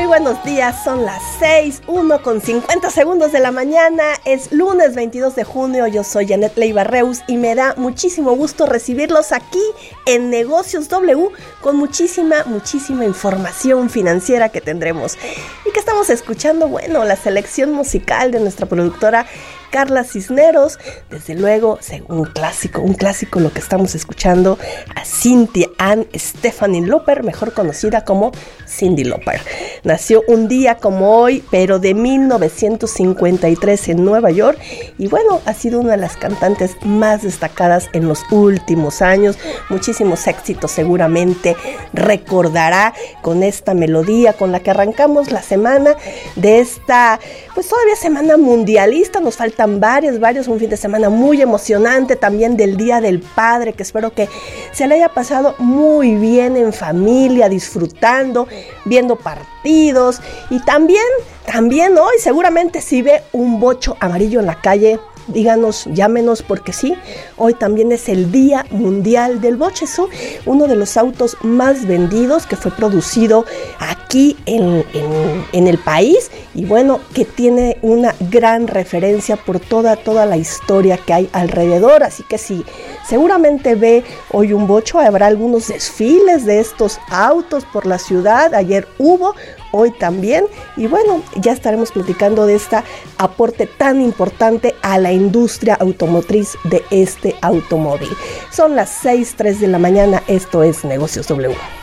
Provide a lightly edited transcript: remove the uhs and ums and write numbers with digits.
buenos días, son las 6:01 de la mañana, es lunes 22 de junio, yo soy Janet Leiva Reus y me da muchísimo gusto recibirlos aquí en Negocios W con muchísima información financiera que tendremos y que estamos escuchando, la selección musical de nuestra productora Carla Cisneros, desde luego, un clásico lo que estamos escuchando, a Cynthia Ann Stephanie Lauper, mejor conocida como Cyndi Lauper. Nació un día como hoy, pero de 1953 en Nueva York, y ha sido una de las cantantes más destacadas en los últimos años, muchísimos éxitos seguramente recordará con esta melodía con la que arrancamos la semana de esta, todavía semana mundialista, nos faltan varios, un fin de semana muy emocionante, también del Día del Padre, que espero que se le haya pasado muy bien en familia, disfrutando, viendo partidos, y también hoy seguramente si ve un bocho amarillo en la calle, díganos, llámenos, porque sí, hoy también es el Día Mundial del Boche, uno de los autos más vendidos que fue producido aquí en el país, y que tiene una gran referencia por toda la historia que hay alrededor, así que sí, seguramente ve hoy un bocho, habrá algunos desfiles de estos autos por la ciudad, ayer hubo, hoy también, y ya estaremos platicando de este aporte tan importante a la industria automotriz de este automóvil. Son las 6:03 de la mañana, esto es Negocios W.